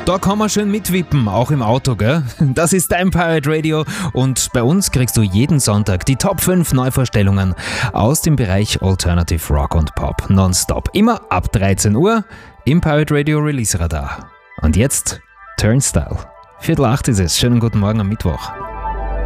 Da kann man schön mitwippen, auch im Auto, gell? Das ist dein Pirate Radio und bei uns kriegst du jeden Sonntag die Top 5 Neuvorstellungen aus dem Bereich Alternative Rock und Pop nonstop. Immer ab 13 Uhr im Pirate Radio Release Radar. Und jetzt Turnstile. 7:45 ist es. Schönen guten Morgen am Mittwoch.